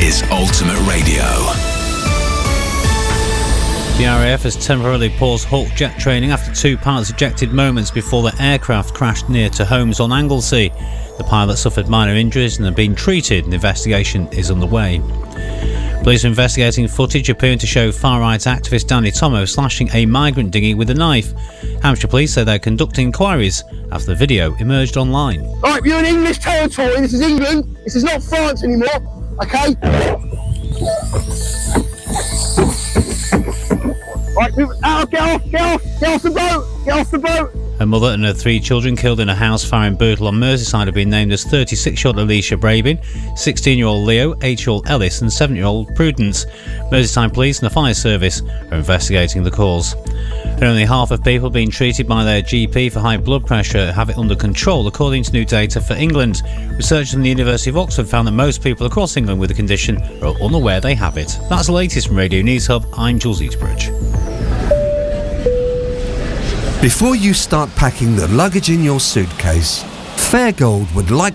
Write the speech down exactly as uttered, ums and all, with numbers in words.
is Ultimate Radio. The R A F has temporarily paused Hawk jet training after two pilots ejected moments before the aircraft crashed near to homes on Anglesey. The pilot suffered minor injuries and have been treated. An investigation is underway. Police are investigating footage appearing to show far-right activist Danny Tomo slashing a migrant dinghy with a knife. Hampshire Police say they're conducting inquiries after the video emerged online. Right, you're in English territory. This is England. This is not France anymore. Okay? Right, move out, get off, get off, get off the boat, get off the boat. Her mother and her three children killed in a house fire in Bootle on Merseyside have been named as thirty-six-year-old Alicia Brabin, sixteen-year-old Leo, eight-year-old Ellis and seven-year-old Prudence. Merseyside Police and the Fire Service are investigating the cause. And only half of people being treated by their G P for high blood pressure have it under control, according to new data for England. Researchers from the University of Oxford found that most people across England with the condition are unaware they have it. That's the latest from Radio News Hub. I'm Jules Eatbridge. Before you start packing the luggage in your suitcase, Fairgold would like